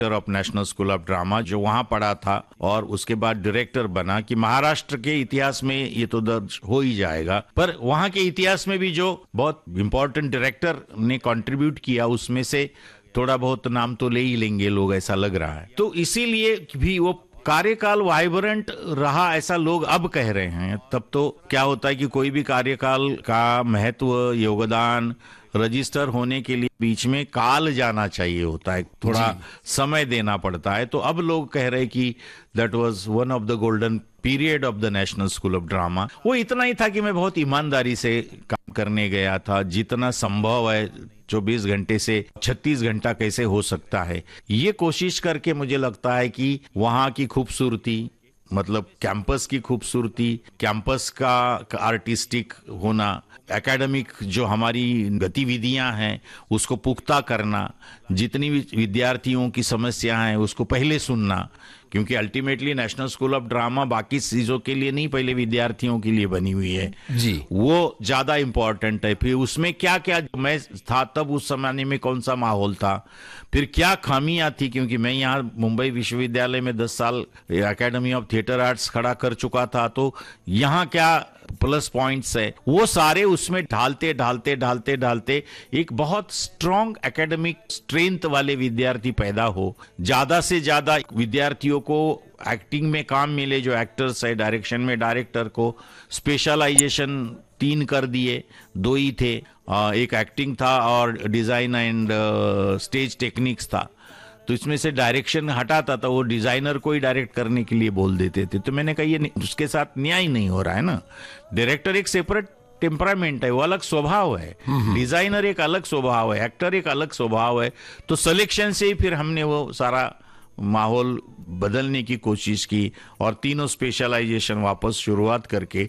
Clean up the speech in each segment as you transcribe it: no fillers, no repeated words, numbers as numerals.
Of national school of drama, जो वहां पढ़ा था और उसके बाद डायरेक्टर बना, कि महाराष्ट्र के इतिहास में ये तो दर्ज हो ही जाएगा, पर वहां के इतिहास में भी जो बहुत इंपॉर्टेंट डायरेक्टर ने कंट्रीब्यूट किया उसमें से थोड़ा बहुत नाम तो ले ही लेंगे लोग, ऐसा लग रहा है। तो इसीलिए भी वो कार्यकाल वाइब्रेंट रहा ऐसा लोग अब कह रहे हैं। तब तो क्या होता है कि कोई भी कार्यकाल का महत्व, योगदान रजिस्टर होने के लिए बीच में काल जाना चाहिए होता है, थोड़ा समय देना पड़ता है। तो अब लोग कह रहे हैं कि that was one of the golden period of the national school of drama. वो इतना ही था कि मैं बहुत ईमानदारी से काम करने गया था, जितना संभव है 24 घंटे से 36 घंटा कैसे हो सकता है, ये कोशिश करके मुझे लगता है कि वहां की खूबसूरती, मतलब कैंपस की खूबसूरती, कैंपस का आर्टिस्टिक होना, एकेडमिक जो हमारी गतिविधियां हैं उसको पुख्ता करना, जितनी भी विद्यार्थियों की समस्या हैं उसको पहले सुनना, क्योंकि ultimately national school of drama बाकी चीजों के लिए नहीं, पहले विद्यार्थियों के लिए बनी हुई है जी, वो ज्यादा इंपॉर्टेंट है। फिर उसमें क्या क्या, मैं था तब उस समय में कौन सा माहौल था, फिर क्या खामियां थी, क्योंकि मैं यहाँ मुंबई विश्वविद्यालय में 10 साल एकेडमी ऑफ थिएटर आर्ट्स खड़ा कर चुका था, तो यहाँ क्या प्लस पॉइंट्स है, वो सारे उसमें ढालते ढालते ढालते ढालते एक बहुत स्ट्रॉन्ग एकेडमिक स्ट्रेंथ वाले विद्यार्थी पैदा हो, ज्यादा से ज्यादा विद्यार्थियों को एक्टिंग में काम मिले, जो एक्टर्स है, डायरेक्शन में डायरेक्टर को स्पेशलाइजेशन 3 कर दिए, 2 ही थे, एक एक्टिंग था और डिजाइन एंड स्टेज टेक्निक्स था। तो इसमें से डायरेक्शन हटाता था, वो डिजाइनर को ही डायरेक्ट करने के लिए बोल देते थे। तो मैंने कहा ये उसके साथ न्याय नहीं हो रहा है ना, डायरेक्टर एक सेपरेट टेम्परामेंट है, वो अलग स्वभाव है, डिजाइनर एक अलग स्वभाव है, एक्टर एक अलग स्वभाव है। तो सिलेक्शन से ही फिर हमने वो सारा माहौल बदलने की कोशिश की और तीनों स्पेशलाइजेशन वापस शुरुआत करके,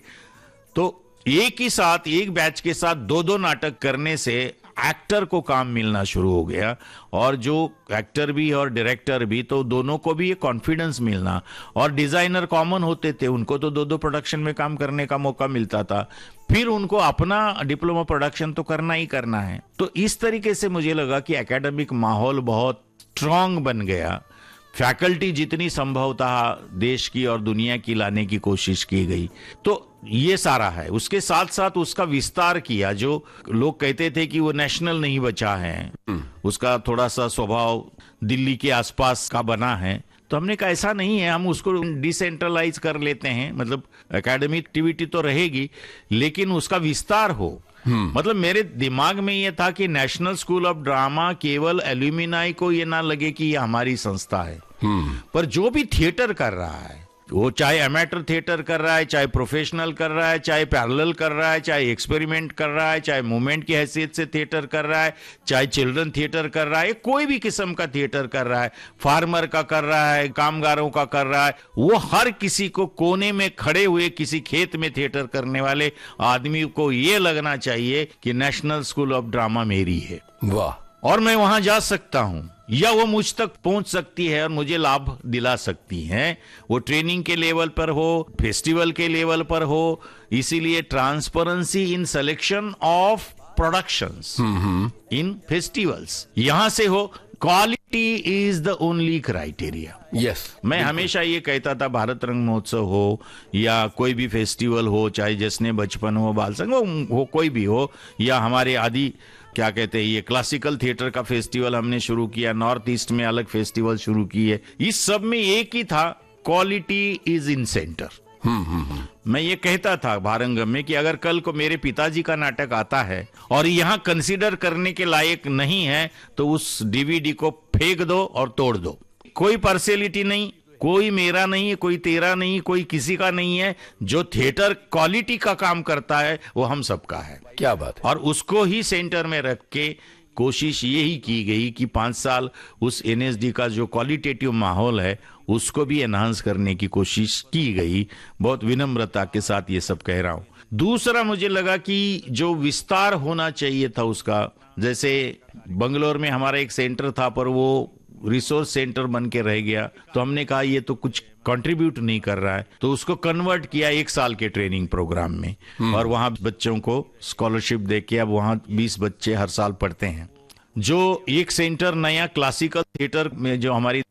तो एक ही साथ एक बैच के साथ 2-2 नाटक करने से एक्टर को काम मिलना शुरू हो गया, और जो एक्टर भी और डायरेक्टर भी, तो दोनों को भी ये कॉन्फिडेंस मिलना, और डिजाइनर कॉमन होते थे, उनको तो 2-2 प्रोडक्शन में काम करने का मौका मिलता था, फिर उनको अपना डिप्लोमा प्रोडक्शन तो करना ही करना है। तो इस तरीके से मुझे लगा कि एकेडमिक माहौल बहुत स्ट्रांग बन गया, फैकल्टी जितनी संभव था देश की और दुनिया की लाने की कोशिश की गई। तो ये सारा है, उसके साथ साथ उसका विस्तार किया। जो लोग कहते थे कि वो नेशनल नहीं बचा है, उसका थोड़ा सा स्वभाव दिल्ली के आसपास का बना है, तो हमने कहा ऐसा नहीं है, हम उसको डिसेंट्रलाइज कर लेते हैं, मतलब एकेडमिक एक्टिविटी तो रहेगी लेकिन उसका विस्तार हो। मतलब मेरे दिमाग में ये था कि नेशनल स्कूल ऑफ ड्रामा केवल एल्यूमिनाई को ये ना लगे कि ये हमारी संस्था है, पर जो भी थिएटर कर रहा है, वो चाहे एमेटर थिएटर कर रहा है, चाहे प्रोफेशनल कर रहा है, चाहे पैरेलल कर रहा है, चाहे एक्सपेरिमेंट कर रहा है, चाहे मूवमेंट की हैसियत से थिएटर कर रहा है, चाहे चिल्ड्रन थिएटर कर रहा है, कोई भी किस्म का थिएटर कर रहा है, फार्मर का कर रहा है, कामगारों का कर रहा है, वो हर किसी को कोने में खड़े हुए किसी खेत में थिएटर करने वाले आदमी को ये लगना चाहिए कि नेशनल स्कूल ऑफ ड्रामा मेरी है, वाह, और मैं वहां जा सकता हूं, या वो मुझ तक पहुंच सकती है और मुझे लाभ दिला सकती हैं, वो ट्रेनिंग के लेवल पर हो, फेस्टिवल के लेवल पर हो। इसीलिए transparency in selection of productions in festivals यहां से हो, quality is the only criteria. Yes, मैं हमेशा ये कहता था, भारत रंग महोत्सव हो या कोई भी फेस्टिवल हो, चाहे जश्न बचपन हो, बाल संग हो, कोई भी हो, या हमारे आदि क्या कहते हैं ये क्लासिकल थिएटर का फेस्टिवल हमने शुरू किया, नॉर्थ ईस्ट में अलग फेस्टिवल शुरू किए, इस सब में एक ही था, क्वालिटी इज इन सेंटर। मैं ये कहता था भारंगम में कि अगर कल को मेरे पिताजी का नाटक आता है और यहाँ कंसीडर करने के लायक नहीं है, तो उस डीवीडी को फेंक दो और तोड़ दो, कोई पार्शियलिटी नहीं, कोई मेरा नहीं है, कोई तेरा नहीं, कोई किसी का नहीं है, जो थिएटर क्वालिटी का काम करता है वो हम सबका है। क्या बात है। और उसको ही सेंटर में रख के कोशिश यही की गई कि 5 साल उस एनएसडी का जो क्वालिटेटिव माहौल है उसको भी एनहांस करने की कोशिश की गई। बहुत विनम्रता के साथ ये सब कह रहा हूं। दूसरा मुझे लगा कि जो विस्तार होना चाहिए था उसका, जैसे बंगलोर में हमारा एक सेंटर था पर वो रिसोर्स सेंटर बन के रह गया, तो हमने कहा ये तो कुछ कंट्रीब्यूट नहीं कर रहा है, तो उसको कन्वर्ट किया 1 साल के ट्रेनिंग प्रोग्राम में, और वहां बच्चों को स्कॉलरशिप देके अब वहां 20 बच्चे हर साल पढ़ते हैं। जो एक सेंटर नया क्लासिकल थिएटर में जो हमारी